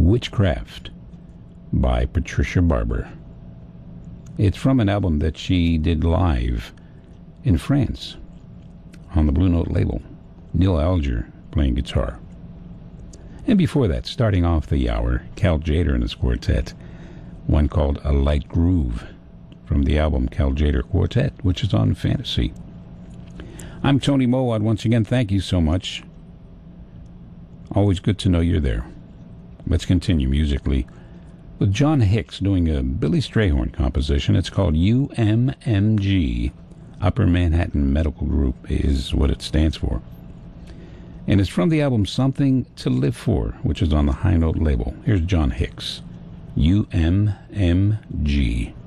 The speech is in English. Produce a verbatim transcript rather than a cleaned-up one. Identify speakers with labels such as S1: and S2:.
S1: Witchcraft by Patricia Barber. It's from an album that she did live in France on the Blue Note label. Neil Alger playing guitar. And before that, starting off the hour, Cal Tjader and his quartet, one called A Light Groove, from the album Cal Tjader Quartet, which is on Fantasy. I'm Tony Mowat. Once again, thank you so much. Always good to know you're there. Let's continue musically with John Hicks doing a Billy Strayhorn composition. It's called U M M G. Upper Manhattan Medical Group is what it stands for. And it's from the album Something to Live For, which is on the High Note label. Here's John Hicks, U M M G.